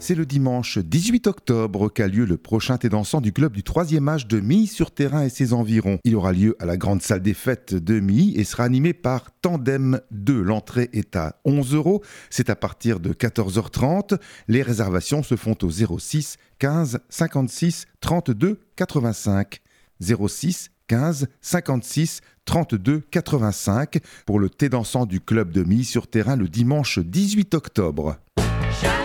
C'est le dimanche 18 octobre qu'a lieu le prochain thé dansant du club du 3e âge de Milly-sur-Thérain et ses environs. Il aura lieu à la grande salle des fêtes de Milly et sera animé par Tandem 2. L'entrée est à 11 €. C'est à partir de 14h30. Les réservations se font au 06 15 56 32 85. 06 15 56 32 85 pour le thé dansant du club de Milly-sur-Thérain le dimanche 18 octobre.